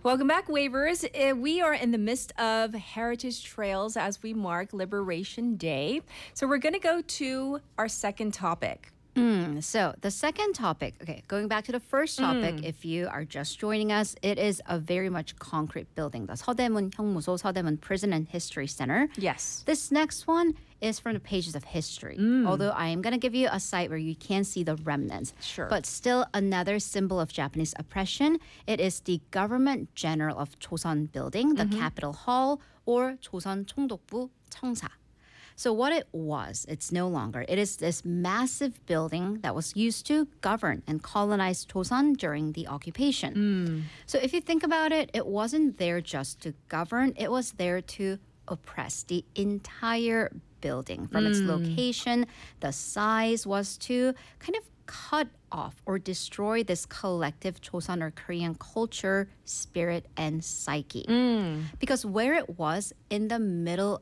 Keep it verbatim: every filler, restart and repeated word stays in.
Welcome back, Wavers. Uh, We are in the midst of Heritage Trails as we mark Liberation Day. So we're going to go to our second topic. Mm, so the second topic, okay, going back to the first topic, if you are just joining us, it is a very much concrete building, the 서대문 형무소, 서대문 Prison and History Center. Yes. This next one is from the pages of history, although I am going to give you a site where you can see the remnants. Sure. But still another symbol of Japanese oppression. It is the Government General of Joseon Building, the Capitol Hall, or Joseon 총독부 청사. So what it was, it's no longer. It is this massive building that was used to govern and colonize Joseon during the occupation. So if you think about it, it wasn't there just to govern. It was there to oppress the entire building. From its location, the size was to kind of cut off or destroy this collective Joseon or Korean culture, spirit, and psyche. Because where it was in the middle